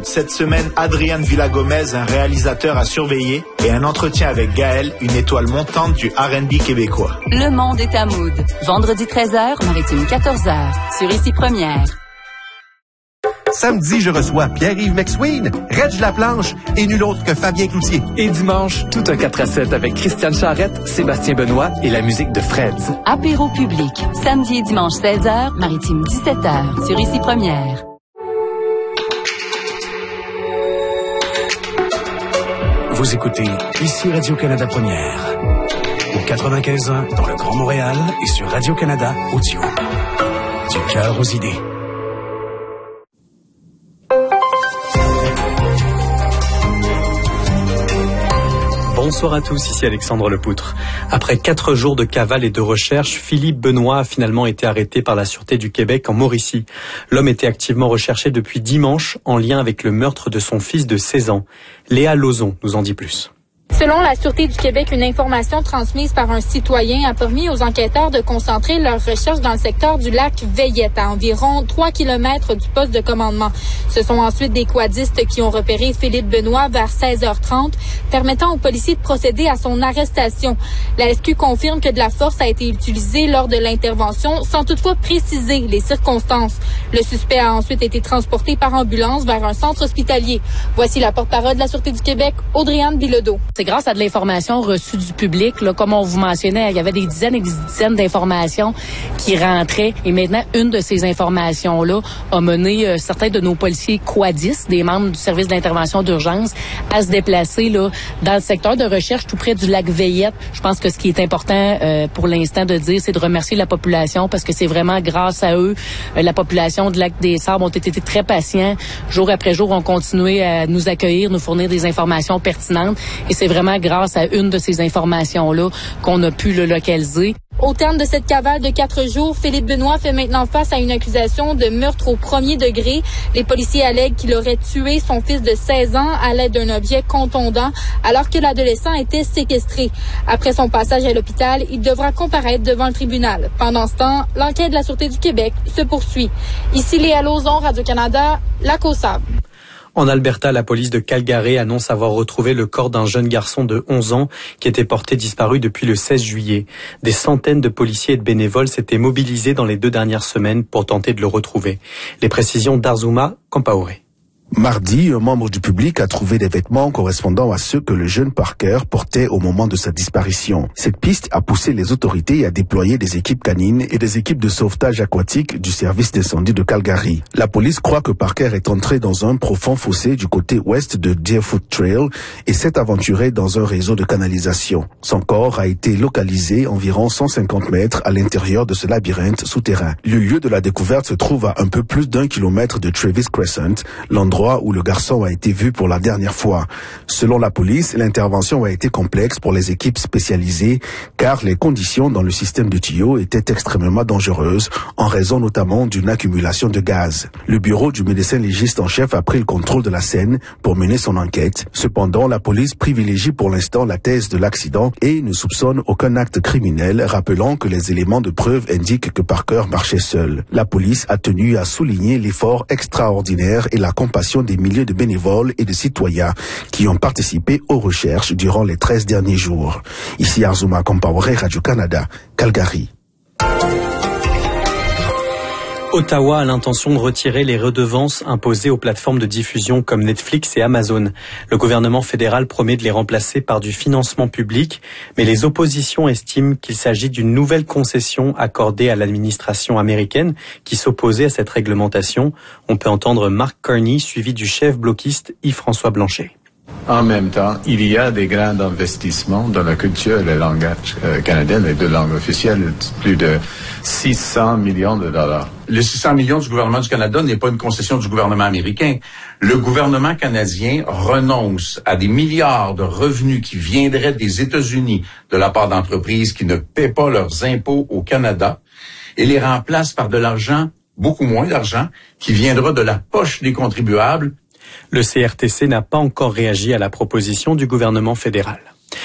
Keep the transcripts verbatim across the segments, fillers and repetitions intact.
Toute cette semaine, Adrian Villagomez, un réalisateur à surveiller, et un entretien avec Gaël, une étoile montante du R and B québécois. Le monde est à Mood. Vendredi treize heures, Maritime quatorze heures. Sur Ici Première. Samedi, je reçois Pierre-Yves McSween, Reg Laplanche et nul autre que Fabien Cloutier. Et dimanche, tout un quatre à sept avec Christiane Charrette, Sébastien Benoît et la musique de Freds. Apéro public. Samedi et dimanche seize heures, Maritime dix-sept heures. Sur Ici Première. Vous écoutez Ici Radio-Canada Première. Au quatre-vingt-quinze ans dans le Grand Montréal et sur Radio-Canada Audio. Du cœur aux idées. Bonsoir à tous, ici Alexandre Lepoutre. Après quatre jours de cavale et de recherche, Philippe Benoît a finalement été arrêté par la Sûreté du Québec en Mauricie. L'homme était activement recherché depuis dimanche en lien avec le meurtre de son fils de seize ans. Léa Lauzon nous en dit plus. Selon la Sûreté du Québec, une information transmise par un citoyen a permis aux enquêteurs de concentrer leurs recherches dans le secteur du lac Veillette, à environ trois kilomètres du poste de commandement. Ce sont ensuite des quadistes qui ont repéré Philippe Benoît vers seize heures trente, permettant aux policiers de procéder à son arrestation. La S Q confirme que de la force a été utilisée lors de l'intervention, sans toutefois préciser les circonstances. Le suspect a ensuite été transporté par ambulance vers un centre hospitalier. Voici la porte-parole de la Sûreté du Québec, Audrey-Anne Bilodeau. C'est grâce à de l'information reçue du public, là, comme on vous mentionnait, il y avait des dizaines et des dizaines d'informations qui rentraient. Et maintenant, une de ces informations-là a mené euh, certains de nos policiers quadistes, des membres du service d'intervention d'urgence, à se déplacer là dans le secteur de recherche tout près du lac Veillette. Je pense que ce qui est important euh, pour l'instant de dire, c'est de remercier la population parce que c'est vraiment grâce à eux, euh, la population du lac des Sables ont été très patients. Jour après jour, ont continué à nous accueillir, nous fournir des informations pertinentes. Et c'est vraiment grâce à une de ces informations-là qu'on a pu le localiser. Au terme de cette cavale de quatre jours, Philippe Benoît fait maintenant face à une accusation de meurtre au premier degré. Les policiers allèguent qu'il aurait tué son fils de seize ans à l'aide d'un objet contondant alors que l'adolescent était séquestré. Après son passage à l'hôpital, il devra comparaître devant le tribunal. Pendant ce temps, l'enquête de la Sûreté du Québec se poursuit. Ici Léa Lauzon, Radio-Canada, Lac aux Sables. En Alberta, la police de Calgary annonce avoir retrouvé le corps d'un jeune garçon de onze ans qui était porté disparu depuis le seize juillet. Des centaines de policiers et de bénévoles s'étaient mobilisés dans les deux dernières semaines pour tenter de le retrouver. Les précisions d'Arzuma Kampaoré. Mardi, un membre du public a trouvé des vêtements correspondant à ceux que le jeune Parker portait au moment de sa disparition. Cette piste a poussé les autorités à déployer des équipes canines et des équipes de sauvetage aquatique du service d'incendie de Calgary. La police croit que Parker est entré dans un profond fossé du côté ouest de Deerfoot Trail et s'est aventuré dans un réseau de canalisation. Son corps a été localisé environ cent cinquante mètres à l'intérieur de ce labyrinthe souterrain. Le lieu de la découverte se trouve à un peu plus d'un kilomètre de Travis Crescent, l'endroit où le garçon a été vu pour la dernière fois. Selon la police, l'intervention a été complexe pour les équipes spécialisées car les conditions dans le système de tuyaux étaient extrêmement dangereuses en raison notamment d'une accumulation de gaz. Le bureau du médecin légiste en chef a pris le contrôle de la scène pour mener son enquête. Cependant, la police privilégie pour l'instant la thèse de l'accident et ne soupçonne aucun acte criminel, rappelant que les éléments de preuve indiquent que Parker marchait seul. La police a tenu à souligner l'effort extraordinaire et la compassion des milliers de bénévoles et de citoyens qui ont participé aux recherches durant les treize derniers jours. Ici Arzuma Kampaoré, Radio-Canada, Calgary. Ottawa a l'intention de retirer les redevances imposées aux plateformes de diffusion comme Netflix et Amazon. Le gouvernement fédéral promet de les remplacer par du financement public, mais les oppositions estiment qu'il s'agit d'une nouvelle concession accordée à l'administration américaine qui s'opposait à cette réglementation. On peut entendre Mark Carney, suivi du chef bloquiste Yves-François Blanchet. En même temps, il y a des grands investissements dans la culture et le langage euh, canadien, les deux langues officielles, plus de six cents millions de dollars. Le six cents millions du gouvernement du Canada n'est pas une concession du gouvernement américain. Le gouvernement canadien renonce à des milliards de revenus qui viendraient des États-Unis de la part d'entreprises qui ne paient pas leurs impôts au Canada et les remplace par de l'argent, beaucoup moins d'argent, qui viendra de la poche des contribuables. Le C R T C n'a pas encore réagi à la proposition du gouvernement fédéral.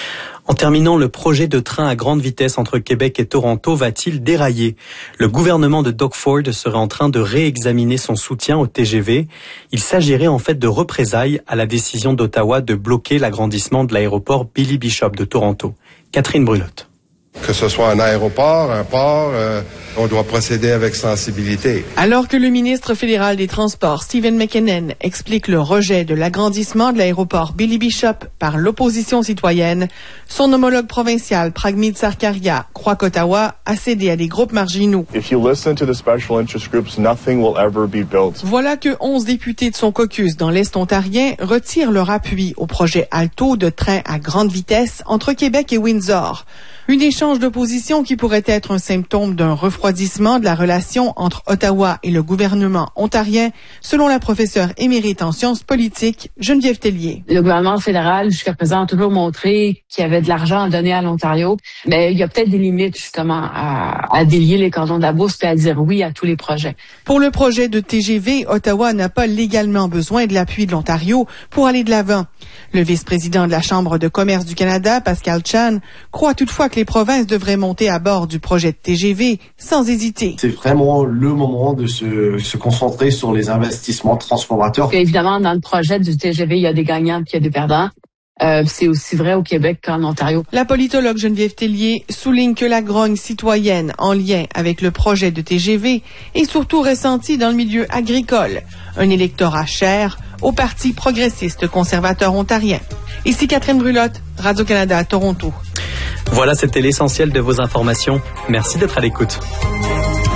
En terminant, le projet de train à grande vitesse entre Québec et Toronto va-t-il dérailler? Le gouvernement de Doug Ford serait en train de réexaminer son soutien au T G V. Il s'agirait en fait de représailles à la décision d'Ottawa de bloquer l'agrandissement de l'aéroport Billy Bishop de Toronto. Catherine Brulotte. Que ce soit un aéroport, un port, euh, on doit procéder avec sensibilité. Alors que le ministre fédéral des Transports, Stephen McKinnon, explique le rejet de l'agrandissement de l'aéroport Billy Bishop par l'opposition citoyenne, son homologue provincial, Pragmeet Sarkaria, croit qu'Ottawa a cédé à des groupes marginaux. If you listen to the special interest groups, nothing will ever be built. Voilà que onze députés de son caucus dans l'Est ontarien retirent leur appui au projet Alto de train à grande vitesse entre Québec et Windsor. Une échange d'opposition qui pourrait être un symptôme d'un refroidissement de la relation entre Ottawa et le gouvernement ontarien, selon la professeure émérite en sciences politiques, Geneviève Tellier. Le gouvernement fédéral, jusqu'à présent, a toujours montré qu'il y avait de l'argent à donner à l'Ontario, mais il y a peut-être des limites, justement, à, à délier les cordons de la bourse et à dire oui à tous les projets. Pour le projet de T G V, Ottawa n'a pas légalement besoin de l'appui de l'Ontario pour aller de l'avant. Le vice-président de la Chambre de commerce du Canada, Pascal Chan, croit toutefois que les provinces devraient monter à bord du projet de T G V sans hésiter. C'est vraiment le moment de se, se concentrer sur les investissements transformateurs. Évidemment, dans le projet du T G V, il y a des gagnants et il y a des perdants. Euh, c'est aussi vrai au Québec qu'en Ontario. La politologue Geneviève Tellier souligne que la grogne citoyenne en lien avec le projet de T G V est surtout ressentie dans le milieu agricole, un électorat cher au Parti progressiste conservateur ontarien. Ici Catherine Brulotte, Radio-Canada à Toronto. Voilà, c'était l'essentiel de vos informations. Merci d'être à l'écoute.